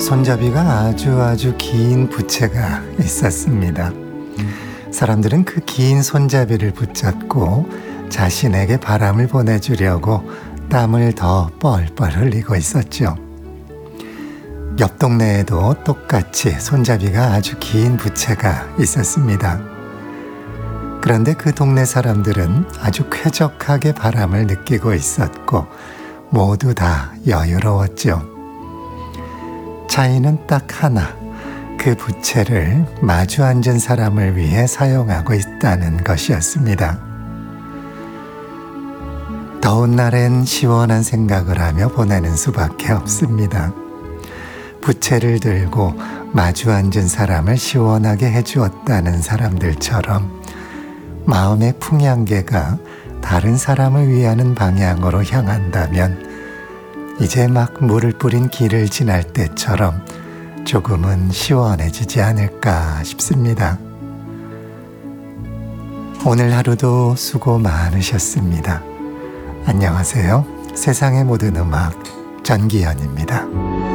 손잡이가 아주 긴 부채가 있었습니다. 사람들은 그 긴 손잡이를 붙잡고 자신에게 바람을 보내주려고 땀을 더 뻘뻘 흘리고 있었죠. 옆 동네에도 똑같이 손잡이가 아주 긴 부채가 있었습니다. 그런데 그 동네 사람들은 아주 쾌적하게 바람을 느끼고 있었고 모두 다 여유로웠죠. 차이는 딱 하나, 그 부채를 마주 앉은 사람을 위해 사용하고 있다는 것이었습니다. 더운 날엔 시원한 생각을 하며 보내는 수밖에 없습니다. 부채를 들고 마주 앉은 사람을 시원하게 해주었다는 사람들처럼 마음의 풍향계가 다른 사람을 위하는 방향으로 향한다면 이제 막 물을 뿌린 길을 지날 때처럼 조금은 시원해지지 않을까 싶습니다. 오늘 하루도 수고 많으셨습니다. 안녕하세요. 세상의 모든 음악 전기현입니다.